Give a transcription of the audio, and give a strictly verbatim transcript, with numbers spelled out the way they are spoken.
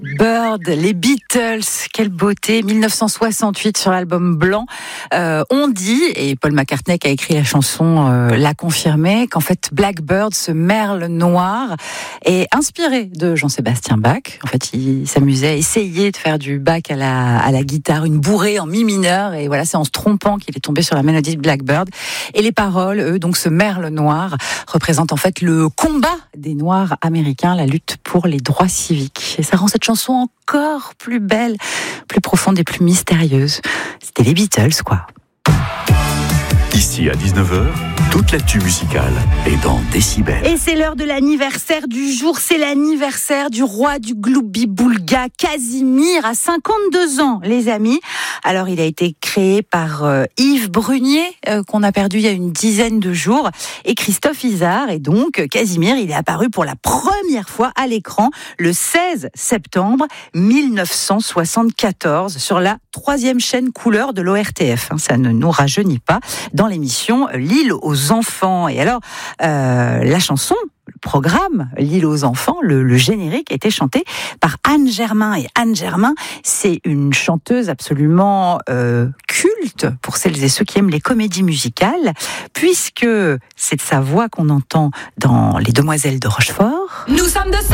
Bird, les Beatles, quelle beauté, mille neuf cent soixante-huit sur l'album Blanc. Euh, on dit, et Paul McCartney qui a écrit la chanson euh, l'a confirmé, qu'en fait Blackbird, ce merle noir, est inspiré de Jean-Sébastien Bach. En fait, il s'amusait à essayer de faire du Bach à la, à la guitare, une bourrée en mi mineur, et voilà, c'est en se trompant qu'il est tombé sur la mélodie de Blackbird. Et les paroles, eux, donc ce merle noir, représentent en fait le combat des Noirs américains, la lutte pour les droits civiques. Et ça rend cette chanson encore plus belle, plus profonde et plus mystérieuse. C'était les Beatles, quoi. Ici à dix-neuf heures, toute l'actu musicale est dans Décibel. Et c'est l'heure de l'anniversaire du jour, c'est l'anniversaire du roi du Gloubi-Boulga, Casimir, à cinquante-deux ans, les amis. Alors, il a été créé par euh, Yves Brunier, euh, qu'on a perdu il y a une dizaine de jours, et Christophe Izard. Et donc, Casimir, il est apparu pour la première fois à l'écran le seize septembre mille neuf cent soixante-quatorze sur la troisième chaîne couleur de l'O R T F. Hein, ça ne nous rajeunit pas. Dans l'émission L'île aux enfants. Et alors, euh, la chanson, le programme L'île aux enfants, le, le générique a été chanté par Anne Germain. Et Anne Germain, c'est une chanteuse absolument euh, culte pour celles et ceux qui aiment les comédies musicales, puisque c'est de sa voix qu'on entend dans Les Demoiselles de Rochefort. Nous sommes de